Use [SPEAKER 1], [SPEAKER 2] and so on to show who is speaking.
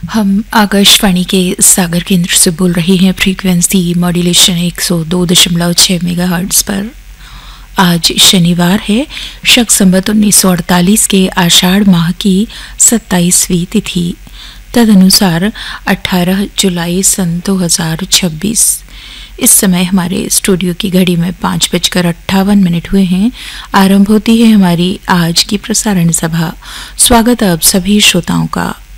[SPEAKER 1] हम आकाशवाणी के सागर केंद्र से बोल रहे हैं। फ्रीक्वेंसी मॉड्यूलेशन 102.6 मेगाहर्ट्ज पर। आज शनिवार है, शक संवत 1948 के आषाढ़ माह की 27वीं तिथि, तदनुसार 18 जुलाई सन 2026। इस समय हमारे स्टूडियो की घड़ी में 5:58 हुए हैं। आरंभ होती है हमारी आज की प्रसारण सभा। स्वागत है आप सभी श्रोताओं का।